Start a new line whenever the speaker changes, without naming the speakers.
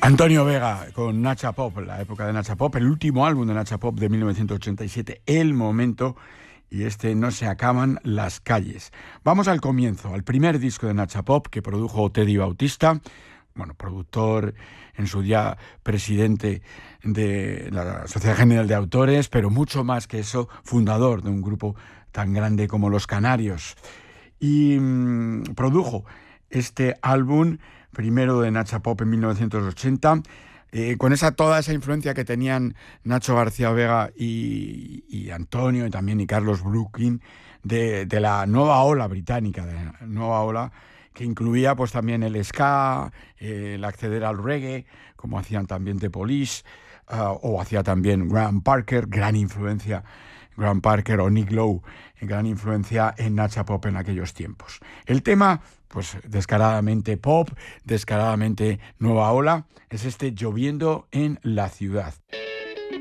Antonio Vega con Nacha Pop, la época de Nacha Pop, el último álbum de Nacha Pop de 1987, El Momento, y No se acaban las calles. Vamos al comienzo, al primer disco de Nacha Pop que produjo Teddy Bautista, bueno, productor, en su día presidente de la Sociedad General de Autores, pero mucho más que eso, fundador de un grupo tan grande como Los Canarios. Y produjo este álbum primero de Nacha Pop en 1980, con toda esa influencia que tenían Nacho García Vega y Antonio, y también y Carlos Brooklyn, de la nueva ola británica, de la nueva ola, que incluía pues también el ska, el acceder al reggae, como hacían también The Police, o hacía también Graham Parker, gran influencia, Graham Parker o Nick Lowe, gran influencia en Nacha Pop en aquellos tiempos. El tema, pues descaradamente pop, descaradamente nueva ola, es Lloviendo en la ciudad.